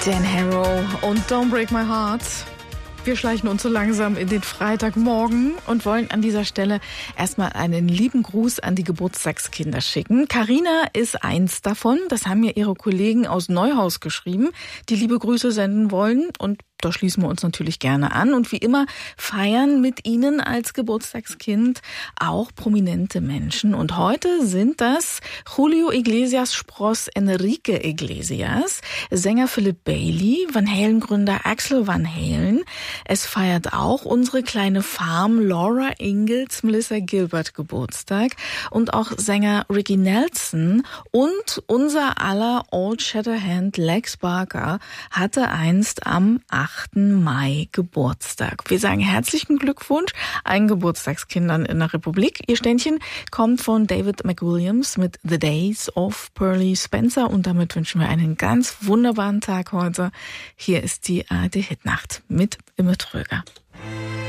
Dan Harrow und Don't Break My Heart. Wir schleichen uns so langsam in den Freitagmorgen und wollen an dieser Stelle erstmal einen lieben Gruß an die Geburtstagskinder schicken. Carina ist eins davon. Das haben mir ihre Kollegen aus Neuhaus geschrieben, die liebe Grüße senden wollen. Und da schließen wir uns natürlich gerne an. Und wie immer feiern mit Ihnen als Geburtstagskind auch prominente Menschen. Und heute sind das Julio Iglesias Spross Enrique Iglesias, Sänger Philip Bailey, Van Halen-Gründer Axel Van Halen. Es feiert auch unsere kleine Farm Laura Ingalls Melissa Gilbert Geburtstag und auch Sänger Ricky Nelson und unser aller Old Shatterhand Lex Barker hatte einst am 8. Mai Geburtstag. Wir sagen herzlichen Glückwunsch allen Geburtstagskindern in der Republik. Ihr Ständchen kommt von David McWilliams mit The Days of Pearly Spencer und damit wünschen wir einen ganz wunderbaren Tag heute. Hier ist die ARD Hitnacht mit Imme Tröger.